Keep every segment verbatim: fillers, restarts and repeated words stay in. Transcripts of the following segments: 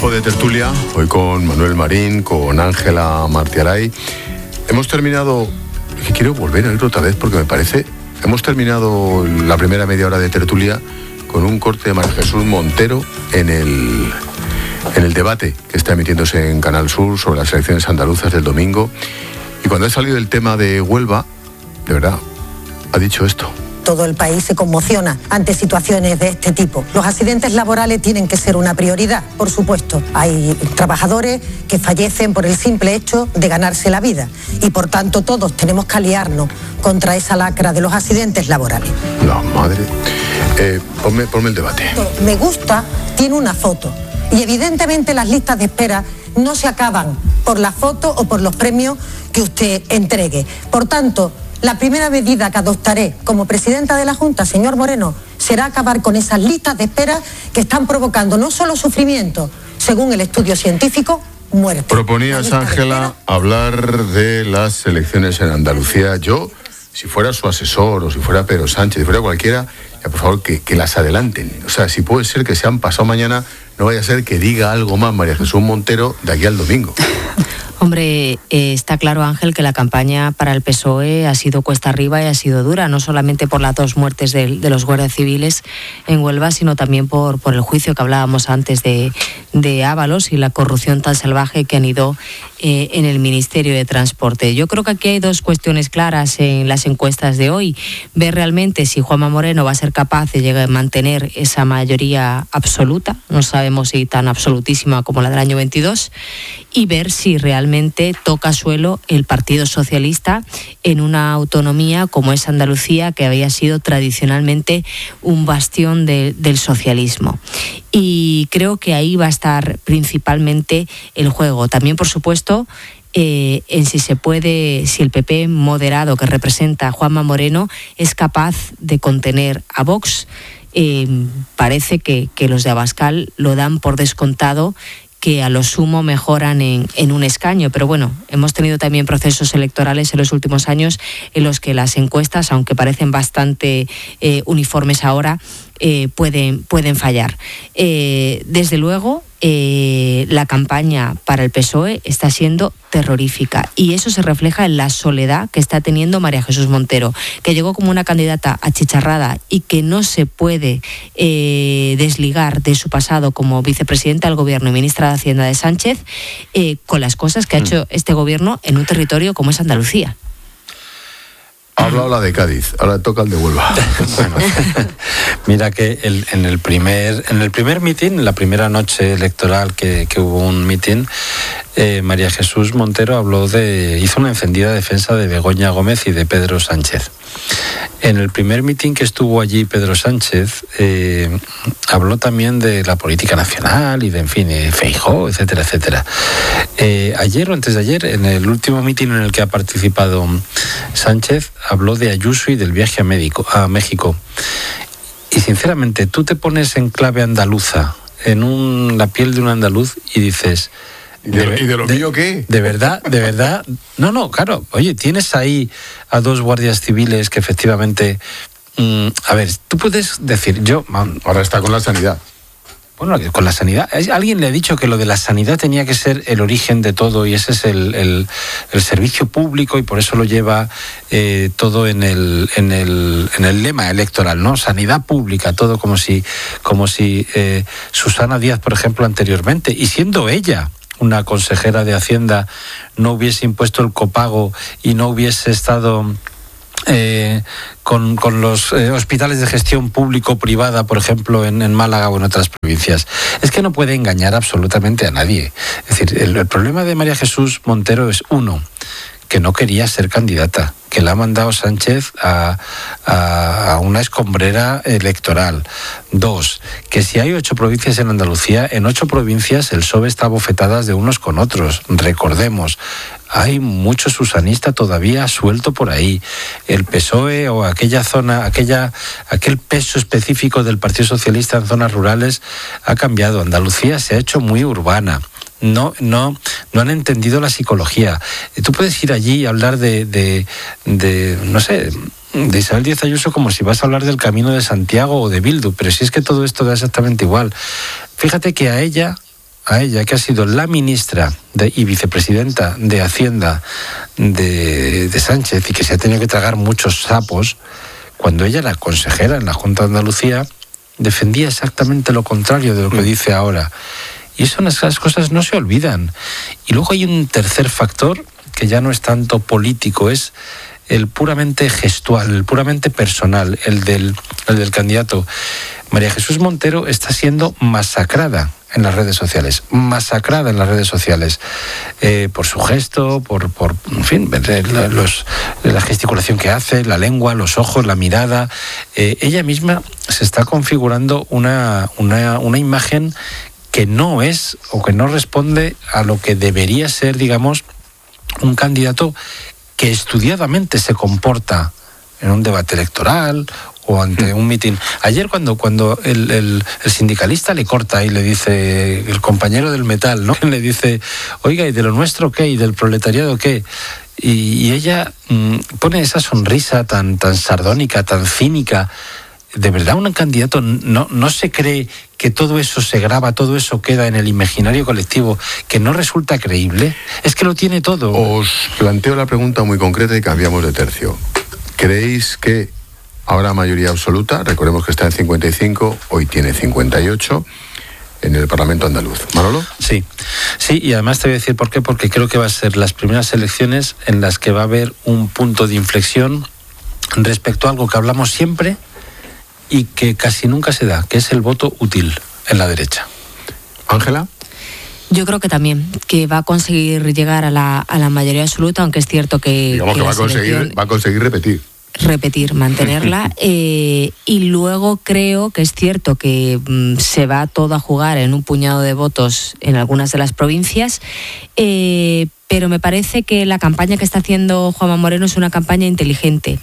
Tiempo de tertulia, hoy con Manuel Marín, con Ángela Martiaray. Hemos terminado, que quiero volver a oírlo otra vez porque me parece, hemos terminado la primera media hora de tertulia con un corte de María Jesús Montero en el, en el debate que está emitiéndose en Canal Sur sobre las elecciones andaluzas del domingo. Y cuando ha salido el tema de Huelva, de verdad, ha dicho esto. Todo el país se conmociona ante situaciones de este tipo. Los accidentes laborales tienen que ser una prioridad, por supuesto. Hay trabajadores que fallecen por el simple hecho de ganarse la vida y por tanto todos tenemos que aliarnos contra esa lacra de los accidentes laborales. La madre. Eh, ponme, ponme el debate. Me gusta, tiene una foto y evidentemente las listas de espera no se acaban por la foto o por los premios que usted entregue. Por tanto, la primera medida que adoptaré como presidenta de la Junta, señor Moreno, será acabar con esas listas de espera que están provocando no solo sufrimiento, según el estudio científico, muerte. Proponías, Ángela, hablar de las elecciones en Andalucía. Yo, si fuera su asesor o si fuera Pedro Sánchez, si fuera cualquiera, ya por favor que, que las adelanten. O sea, si puede ser que se han pasado mañana, no vaya a ser que diga algo más María Jesús Montero de aquí al domingo. Hombre, eh, está claro, Ángel, que la campaña para el P S O E ha sido cuesta arriba y ha sido dura, no solamente por las dos muertes de, de los guardias civiles en Huelva, sino también por, por el juicio que hablábamos antes de, de Ábalos y la corrupción tan salvaje que han ido eh, en el Ministerio de Transporte. Yo creo que aquí hay dos cuestiones claras en las encuestas de hoy. Ver realmente si Juanma Moreno va a ser capaz de llegar a mantener esa mayoría absoluta, no sabemos si tan absolutísima como la del año veintidós, y ver si realmente toca suelo el Partido Socialista en una autonomía como es Andalucía, que había sido tradicionalmente un bastión de, del socialismo. Y creo que ahí va a estar principalmente el juego. También, por supuesto, eh, en si se puede, si el P P moderado que representa a Juanma Moreno es capaz de contener a Vox. Eh, parece que, que los de Abascal lo dan por descontado, que a lo sumo mejoran en, en un escaño. Pero bueno, hemos tenido también procesos electorales en los últimos años en los que las encuestas, aunque parecen bastante eh, uniformes ahora, eh, pueden, pueden fallar. Eh, desde luego, eh, la campaña para el P S O E está siendo terrorífica y eso se refleja en la soledad que está teniendo María Jesús Montero, que llegó como una candidata achicharrada y que no se puede eh, desligar de su pasado como vicepresidenta del Gobierno y ministra de Hacienda de Sánchez, eh, con las cosas que ha hecho este Gobierno en un territorio como es Andalucía. Ha hablado la de Cádiz, ahora toca el de Huelva. Bueno, mira que el, en el primer en el primer mitin, la primera noche electoral que, que hubo un mitin, eh, María Jesús Montero habló de hizo una encendida defensa de Begoña Gómez y de Pedro Sánchez. En el primer mitin que estuvo allí Pedro Sánchez, eh, habló también de la política nacional y de, en fin, eh, Feijóo, etcétera, etcétera. Eh, ayer o antes de ayer, en el último mitin en el que ha participado Sánchez, habló de Ayuso y del viaje a, México, a México. Y sinceramente, tú te pones en clave andaluza, en un, la piel de un andaluz y dices... ¿Y de, de, ¿y de lo mío qué? De verdad, de verdad. No, no, claro. Oye, tienes ahí a dos guardias civiles que efectivamente... Mmm, a ver, tú puedes decir, yo... Ahora está con la sanidad. Bueno, con la sanidad. Alguien le ha dicho que lo de la sanidad tenía que ser el origen de todo y ese es el, el, el servicio público y por eso lo lleva eh, todo en el, en, el, en el lema electoral, ¿no? Sanidad pública, todo como si, como si eh, Susana Díaz, por ejemplo, anteriormente, y siendo ella una consejera de Hacienda, no hubiese impuesto el copago y no hubiese estado... Eh, con, con los eh, hospitales de gestión público-privada, por ejemplo, en, en Málaga o en otras provincias. Es que no puede engañar absolutamente a nadie. Es decir, el, el problema de María Jesús Montero es, uno, que no quería ser candidata, que la ha mandado Sánchez a, a, a una escombrera electoral. Dos, que si hay ocho provincias en Andalucía, en ocho provincias el P S O E está a bofetadas de unos con otros. Recordemos, hay mucho susanista todavía suelto por ahí. El P S O E o aquella zona, aquella, aquel peso específico del Partido Socialista en zonas rurales ha cambiado. Andalucía se ha hecho muy urbana. No, no, no han entendido la psicología. Tú puedes ir allí y hablar de, de, de, no sé, de Isabel Díaz Ayuso como si vas a hablar del Camino de Santiago o de Bildu, pero si es que todo esto da exactamente igual. Fíjate que a ella a ella, que ha sido la ministra de, y vicepresidenta de Hacienda de, de Sánchez y que se ha tenido que tragar muchos sapos, cuando ella era consejera en la Junta de Andalucía, defendía exactamente lo contrario de lo que dice ahora. Y eso, esas cosas no se olvidan. Y luego hay un tercer factor que ya no es tanto político, es el puramente gestual, el puramente personal, el del, el del candidato. María Jesús Montero está siendo masacrada en las redes sociales, masacrada en las redes sociales, eh, por su gesto, por, por en fin, la, los, la gesticulación que hace, la lengua, los ojos, la mirada. Eh, ella misma se está configurando una, una, una imagen que no es o que no responde a lo que debería ser, digamos, un candidato que estudiadamente se comporta en un debate electoral o ante un mitin. Ayer cuando, cuando el, el, el sindicalista le corta y le dice, el compañero del metal, ¿no? Le dice, oiga, ¿y de lo nuestro qué? ¿Y del proletariado qué? Y, y ella mmm, pone esa sonrisa tan, tan sardónica, tan cínica. ¿De verdad un candidato no, no se cree que todo eso se graba, todo eso queda en el imaginario colectivo, que no resulta creíble? Es que lo tiene todo. Os planteo la pregunta muy concreta y cambiamos de tercio. ¿Creéis que ahora mayoría absoluta, recordemos que está en cincuenta y cinco, hoy tiene cincuenta y ocho, en el Parlamento andaluz? ¿Manolo? Sí, sí, y además te voy a decir por qué, porque creo que va a ser las primeras elecciones en las que va a haber un punto de inflexión respecto a algo que hablamos siempre y que casi nunca se da, que es el voto útil en la derecha. ¿Ángela? Yo creo que también, que va a conseguir llegar a la, a la mayoría absoluta, aunque es cierto que... Digamos que, que va, a conseguir, va a conseguir repetir. repetir, mantenerla, eh, y luego creo que es cierto que mm, se va todo a jugar en un puñado de votos en algunas de las provincias, eh, pero me parece que la campaña que está haciendo Juanma Moreno es una campaña inteligente,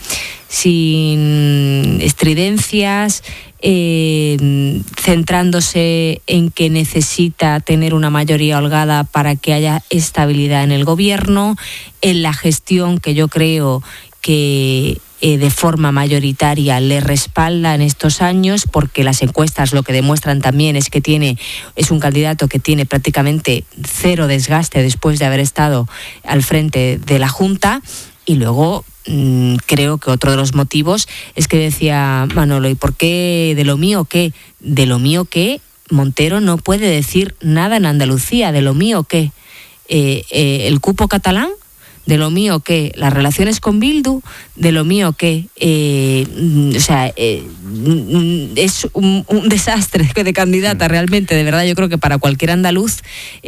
sin estridencias, eh, centrándose en que necesita tener una mayoría holgada para que haya estabilidad en el gobierno, en la gestión que yo creo que eh, de forma mayoritaria le respalda en estos años, porque las encuestas lo que demuestran también es que tiene es un candidato que tiene prácticamente cero desgaste después de haber estado al frente de la Junta. Y luego mmm, creo que otro de los motivos es que decía Manolo, ¿y por qué de lo mío qué? De lo mío qué, Montero no puede decir nada en Andalucía. De lo mío qué, eh, eh, el cupo catalán. De lo mío que las relaciones con Bildu, de lo mío que eh, o sea eh, es un, un desastre de candidata realmente, de verdad. Yo creo que para cualquier andaluz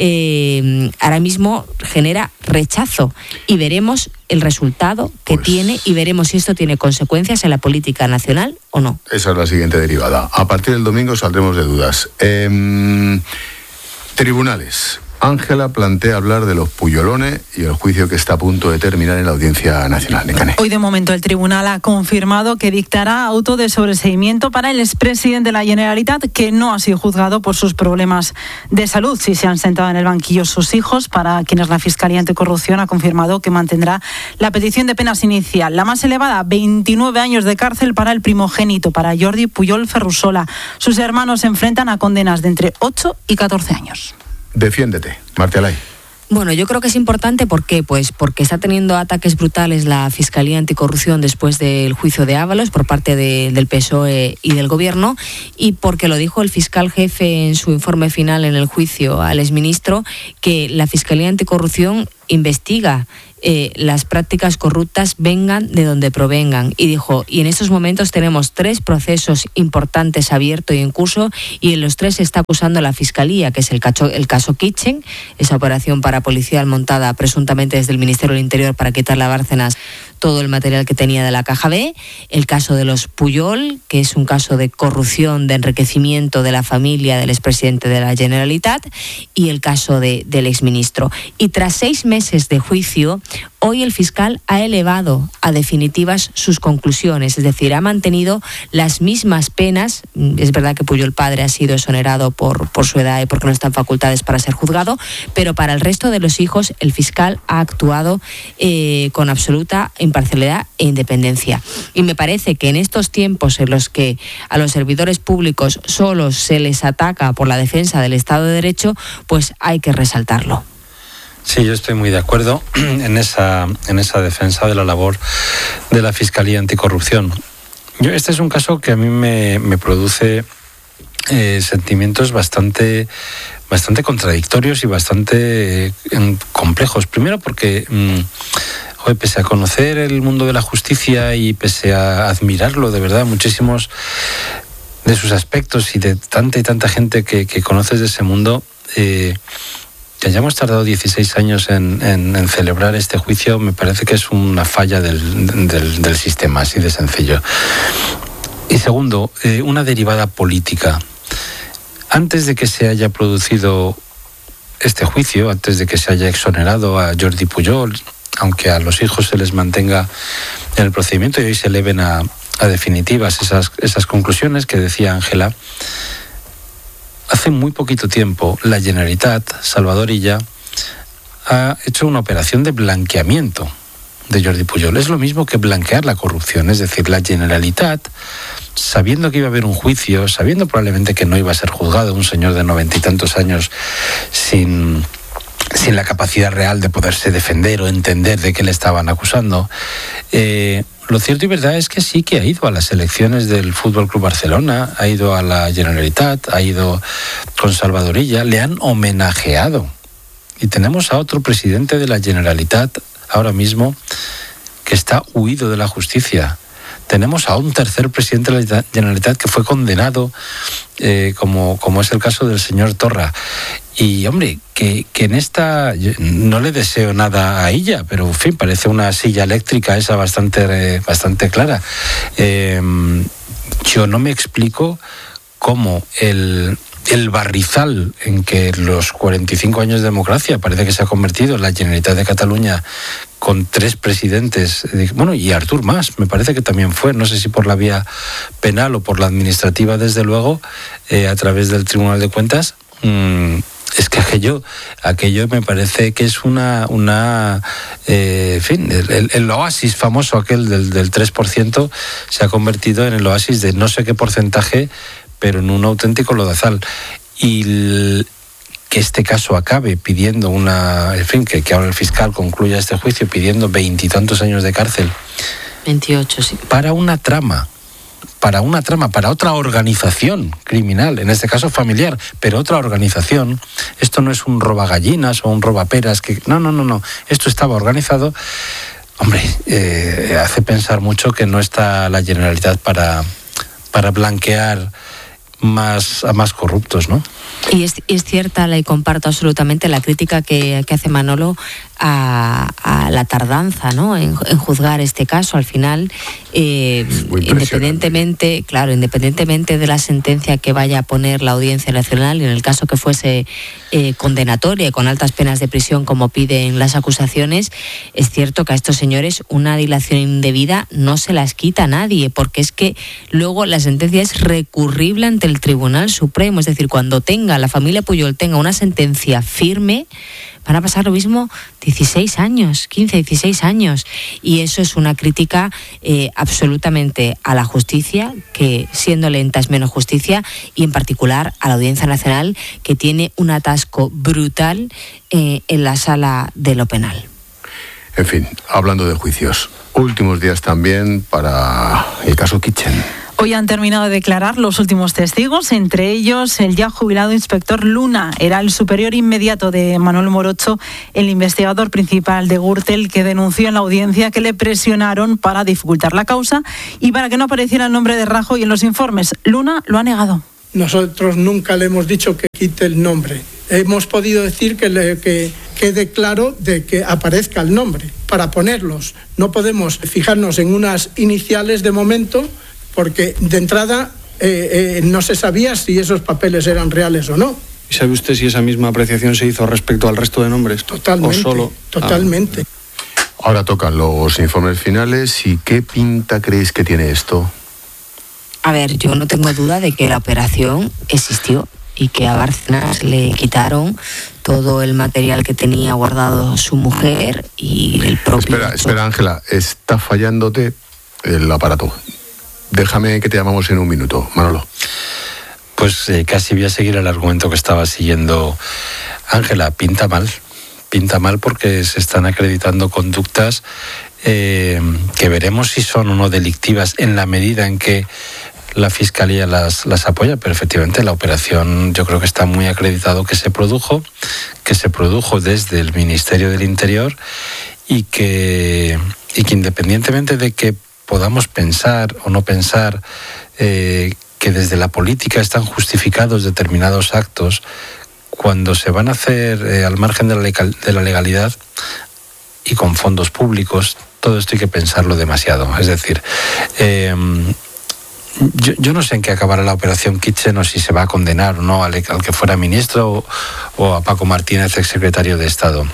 eh, ahora mismo genera rechazo, y veremos el resultado que pues, tiene, y veremos si esto tiene consecuencias en la política nacional o no. Esa es la siguiente derivada. A partir del domingo saldremos de dudas. Eh, tribunales. Ángela plantea hablar de los puyolones y el juicio que está a punto de terminar en la Audiencia Nacional. Necane. Hoy de momento el tribunal ha confirmado que dictará auto de sobreseimiento para el expresidente de la Generalitat, que no ha sido juzgado por sus problemas de salud. Si se han sentado en el banquillo sus hijos, para quienes la Fiscalía Anticorrupción ha confirmado que mantendrá la petición de penas inicial. La más elevada, veintinueve años de cárcel para el primogénito, para Jordi Pujol Ferrusola. Sus hermanos se enfrentan a condenas de entre ocho y catorce años. Defiéndete, Marta Alay. Bueno, yo creo que es importante. ¿Por qué? Pues porque está teniendo ataques brutales la Fiscalía Anticorrupción después del juicio de Ábalos por parte de, del P S O E y del Gobierno, y porque lo dijo el fiscal jefe en su informe final en el juicio al exministro, que la Fiscalía Anticorrupción investiga Eh, las prácticas corruptas vengan de donde provengan, y dijo, y en estos momentos tenemos tres procesos importantes abiertos y en curso, y en los tres se está acusando a la Fiscalía, que es el caso, el caso Kitchen, esa operación parapolicial montada presuntamente desde el Ministerio del Interior para quitarle a Bárcenas todo el material que tenía de la Caja B, el caso de los Pujol, que es un caso de corrupción, de enriquecimiento de la familia del expresidente de la Generalitat, y el caso de, del exministro. Y tras seis meses de juicio, hoy el fiscal ha elevado a definitivas sus conclusiones, es decir, ha mantenido las mismas penas. Es verdad que Pujol padre ha sido exonerado por, por su edad y porque no está en facultades para ser juzgado, pero para el resto de los hijos el fiscal ha actuado eh, con absoluta imparcialidad imparcialidad e independencia. Y me parece que en estos tiempos en los que a los servidores públicos solo se les ataca por la defensa del Estado de Derecho, pues hay que resaltarlo. Sí, yo estoy muy de acuerdo en esa, en esa defensa de la labor de la Fiscalía Anticorrupción. Yo, este es un caso que a mí me, me produce eh, sentimientos bastante, bastante contradictorios y bastante eh, complejos. Primero porque, mmm, joder, pese a conocer el mundo de la justicia y pese a admirarlo de verdad, muchísimos de sus aspectos y de tanta y tanta gente que, que conoces de ese mundo, eh, que hayamos tardado dieciséis años en, en, en celebrar este juicio, me parece que es una falla del, del, del sistema, así de sencillo. Y segundo, eh, una derivada política. Antes de que se haya producido este juicio, antes de que se haya exonerado a Jordi Pujol, aunque a los hijos se les mantenga en el procedimiento y hoy se eleven a, a definitivas esas, esas conclusiones que decía Ángela, hace muy poquito tiempo la Generalitat, Salvador Illa, ha hecho una operación de blanqueamiento de Jordi Pujol. Es lo mismo que blanquear la corrupción, es decir, la Generalitat, sabiendo que iba a haber un juicio, sabiendo probablemente que no iba a ser juzgado un señor de noventa y tantos años sin, sin la capacidad real de poderse defender o entender de qué le estaban acusando, eh, lo cierto y verdad es que sí que ha ido a las elecciones del F C Barcelona, ha ido a la Generalitat, ha ido con Salvador Illa, le han homenajeado. Y tenemos a otro presidente de la Generalitat ahora mismo que está huido de la justicia. Tenemos a un tercer presidente de la Generalitat que fue condenado, eh, como, como es el caso del señor Torra. Y, hombre, que, que en esta... No le deseo nada a ella, pero, en fin, parece una silla eléctrica esa bastante, eh, bastante clara. Eh, yo no me explico cómo el... el barrizal en que los cuarenta y cinco años de democracia parece que se ha convertido en la Generalitat de Cataluña, con tres presidentes, bueno, y Artur Mas, me parece que también fue, no sé si por la vía penal o por la administrativa, desde luego, eh, a través del Tribunal de Cuentas. Mmm, es que aquello, aquello me parece que es una, una eh, en fin, el, el oasis famoso aquel del, del tres por ciento se ha convertido en el oasis de no sé qué porcentaje, pero en un auténtico lodazal. Y el, que este caso acabe pidiendo una... En fin, que, que ahora el fiscal concluya este juicio pidiendo veintitantos años de cárcel. veintiocho, sí. Para una trama, para una trama, para otra organización criminal, en este caso familiar, pero otra organización. Esto no es un robagallinas o un robaperas, que no, no, no, no. Esto estaba organizado. Hombre, eh, hace pensar mucho que no está la Generalitat para, para blanquear más a más corruptos, ¿no? Y es, es cierta, y comparto absolutamente la crítica que, que hace Manolo a, a la tardanza, ¿no?, en, en juzgar este caso. Al final, eh, independientemente, claro, independientemente de la sentencia que vaya a poner la Audiencia Nacional, y en el caso que fuese eh, condenatoria con altas penas de prisión como piden las acusaciones, es cierto que a estos señores una dilación indebida no se las quita a nadie, porque es que luego la sentencia es recurrible ante el Tribunal Supremo. Es decir, cuando tenga la familia Pujol tenga una sentencia firme, van a pasar lo mismo dieciséis años, quince, dieciséis años. Y eso es una crítica eh, absolutamente a la justicia, que siendo lenta es menos justicia, y en particular a la Audiencia Nacional, que tiene un atasco brutal eh, en la sala de lo penal. En fin, hablando de juicios, últimos días también para el caso Kitchen. Hoy han terminado de declarar los últimos testigos, entre ellos el ya jubilado inspector Luna. Era el superior inmediato de Manuel Morocho, el investigador principal de Gürtel, que denunció en la audiencia que le presionaron para dificultar la causa y para que no apareciera el nombre de Rajoy en los informes. Luna lo ha negado. Nosotros nunca le hemos dicho que quite el nombre. Hemos podido decir que, le, que quede claro de que aparezca el nombre para ponerlos. No podemos fijarnos en unas iniciales de momento, porque de entrada eh, eh, no se sabía si esos papeles eran reales o no. ¿Y sabe usted si esa misma apreciación se hizo respecto al resto de nombres? Totalmente, ¿O solo? totalmente. Ah. Ahora tocan los informes finales. ¿Y qué pinta creéis que tiene esto? A ver, yo no tengo duda de que la operación existió y que a Bárcenas le quitaron todo el material que tenía guardado su mujer y el propio... Espera, espera, Ángela, está fallándote el aparato. Déjame que te llamamos en un minuto, Manolo. Pues eh, casi voy a seguir el argumento que estaba siguiendo Ángela. Pinta mal, pinta mal porque se están acreditando conductas eh, que veremos si son o no delictivas en la medida en que la Fiscalía las, las apoya, pero efectivamente la operación yo creo que está muy acreditado que se produjo, que se produjo desde el Ministerio del Interior y que, y que independientemente de que podamos pensar o no pensar eh, que desde la política están justificados determinados actos, cuando se van a hacer eh, al margen de la, legal, de la legalidad y con fondos públicos, todo esto hay que pensarlo demasiado. Es decir, eh, Yo, yo no sé en qué acabará la operación Kitchen o si se va a condenar o no al, al que fuera ministro o, o a Paco Martínez, exsecretario de Estado.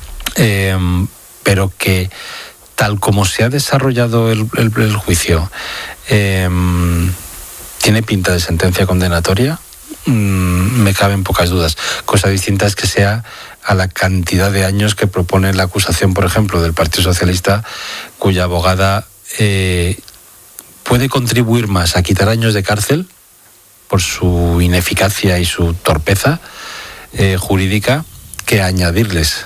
Eh, pero que tal como se ha desarrollado el, el, el juicio, eh, tiene pinta de sentencia condenatoria, mm, me caben pocas dudas. Cosa distinta es que sea a la cantidad de años que propone la acusación, por ejemplo, del Partido Socialista, cuya abogada... Eh, puede contribuir más a quitar años de cárcel por su ineficacia y su torpeza eh, jurídica que a añadirles.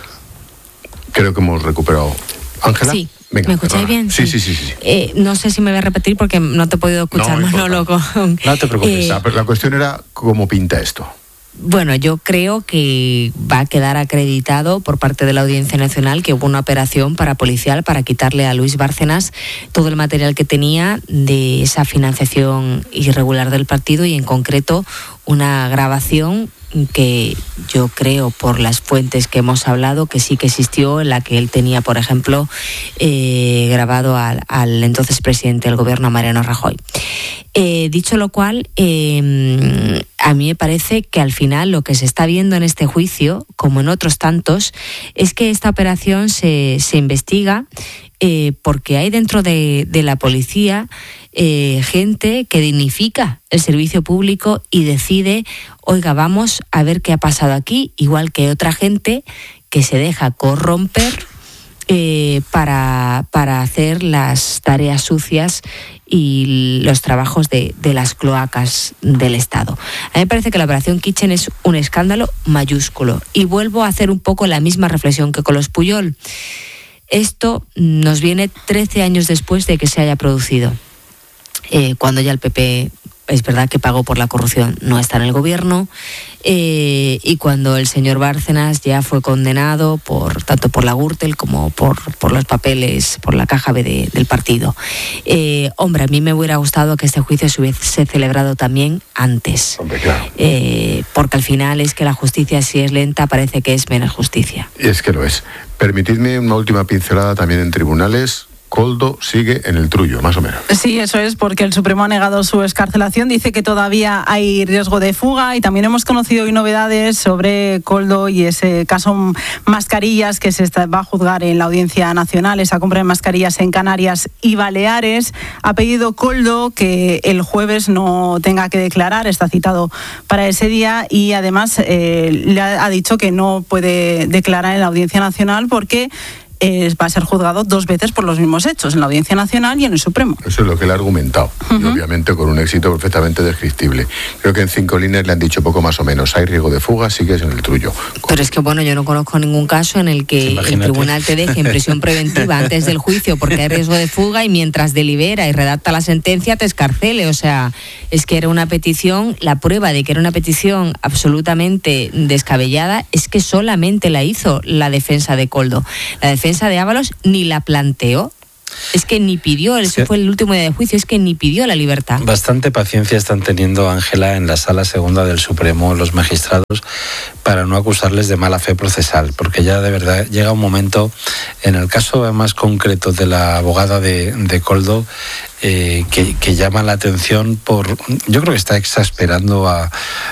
Creo que hemos recuperado. Ángela. Sí. Venga, ¿me escucháis perdona. bien? Sí, sí, sí. sí, sí. Eh, no sé si me voy a repetir porque no te he podido escuchar, no, Manolo. Con... No te preocupes. Eh, la, la cuestión era cómo pinta esto. Bueno, yo creo que va a quedar acreditado por parte de la Audiencia Nacional que hubo una operación parapolicial para quitarle a Luis Bárcenas todo el material que tenía de esa financiación irregular del partido y en concreto una grabación que yo creo por las fuentes que hemos hablado que sí que existió, en la que él tenía, por ejemplo, eh, grabado al, al entonces presidente del gobierno, Mariano Rajoy. Eh, dicho lo cual, eh, a mí me parece que al final lo que se está viendo en este juicio, como en otros tantos, es que esta operación se, se investiga eh, porque hay dentro de, de la policía eh, gente que dignifica el servicio público y decide, oiga, vamos a ver qué ha pasado aquí, igual que otra gente que se deja corromper eh, para, para hacer las tareas sucias y los trabajos de, de las cloacas del Estado. A mí me parece que la operación Kitchen es un escándalo mayúsculo y vuelvo a hacer un poco la misma reflexión que con los Pujol. Esto nos viene trece años después de que se haya producido, eh, cuando ya el P P es verdad que pagó por la corrupción, no está en el gobierno, eh, y cuando el señor Bárcenas ya fue condenado por tanto por la Gürtel como por, por los papeles, por la caja B de, del partido. Eh, hombre, a mí me hubiera gustado que este juicio se hubiese celebrado también antes. Hombre, claro. Eh, porque al final es que la justicia, si es lenta, parece que es menos justicia. Y es que lo es. Permitidme una última pincelada también en tribunales. Koldo sigue en el trullo, más o menos. Sí, eso es, porque el Supremo ha negado su excarcelación, dice que todavía hay riesgo de fuga y también hemos conocido hoy novedades sobre Koldo y ese caso mascarillas que se va a juzgar en la Audiencia Nacional, esa compra de mascarillas en Canarias y Baleares. Ha pedido Koldo que el jueves no tenga que declarar, está citado para ese día y además eh, le ha, ha dicho que no puede declarar en la Audiencia Nacional porque Eh, va a ser juzgado dos veces por los mismos hechos, en la Audiencia Nacional y en el Supremo. Eso es lo que él ha argumentado, uh-huh. Y obviamente con un éxito perfectamente descriptible. Creo que en cinco líneas le han dicho poco más o menos, hay riesgo de fuga, sigues en el trullo. Pero es que bueno, yo no conozco ningún caso en el que Imagínate. el tribunal te deje en prisión preventiva antes del juicio porque hay riesgo de fuga y mientras delibera y redacta la sentencia te escarcele. O sea, es que era una petición, la prueba de que era una petición absolutamente descabellada es que solamente la hizo la defensa de Koldo. La defensa de Ábalos ni la planteó. Es que ni pidió, ese fue el último día de juicio, es que ni pidió la libertad. Bastante paciencia están teniendo, Ángela, en la Sala Segunda del Supremo los magistrados para no acusarles de mala fe procesal, porque ya de verdad llega un momento, en el caso más concreto de la abogada de, de Koldo, eh, que, que llama la atención por, yo creo que está exasperando a,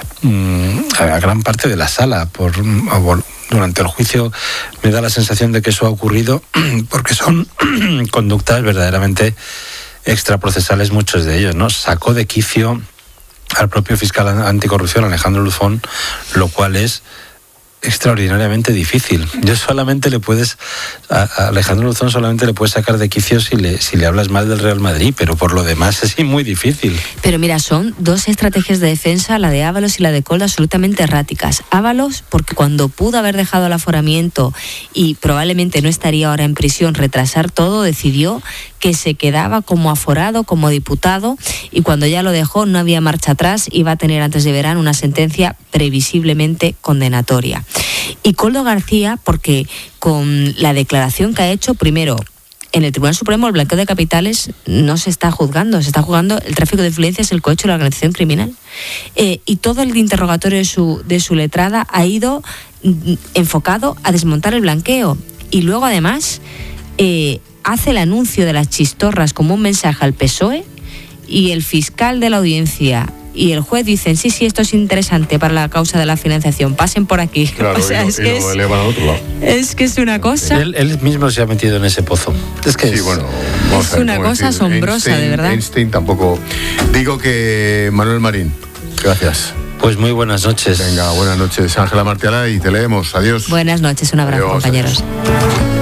a gran parte de la sala, por, por durante el juicio me da la sensación de que eso ha ocurrido porque son conductas verdaderamente extraprocesales muchos de ellos, ¿no? Sacó de quicio al propio fiscal anticorrupción, Alejandro Luzón, lo cual es extraordinariamente difícil. Yo solamente le puedes, a Alejandro Luzón solamente le puedes sacar de quicio si le, si le hablas mal del Real Madrid, pero por lo demás es muy difícil. Pero mira, son dos estrategias de defensa, la de Ábalos y la de Koldo, absolutamente erráticas. Ábalos, porque cuando pudo haber dejado el aforamiento y probablemente no estaría ahora en prisión, retrasar todo, decidió que se quedaba como aforado, como diputado, y cuando ya lo dejó no había marcha atrás, iba a tener antes de verano una sentencia previsiblemente condenatoria. Y Koldo García, porque con la declaración que ha hecho, primero, en el Tribunal Supremo el blanqueo de capitales no se está juzgando, se está juzgando el tráfico de influencias, el cohecho y la organización criminal. Eh, y todo el interrogatorio de su, de su letrada ha ido mm, enfocado a desmontar el blanqueo. Y luego, además, eh, hace el anuncio de las chistorras como un mensaje al P S O E, y el fiscal de la audiencia y el juez dicen, sí, sí, esto es interesante para la causa de la financiación, pasen por aquí. Claro, o sea, y lo, es, que y lo es, elevan a otro lado. es que es una cosa... Él, él mismo se ha metido en ese pozo. Es que sí, es, bueno, vamos es a ver, una cosa decir, asombrosa, Einstein, de verdad. Einstein tampoco... Digo que Manuel Marín, gracias. Pues muy buenas noches. Venga, buenas noches, Ángela Martiaray, y te leemos. Adiós. Buenas noches, un abrazo, Adiós, compañeros. adiós.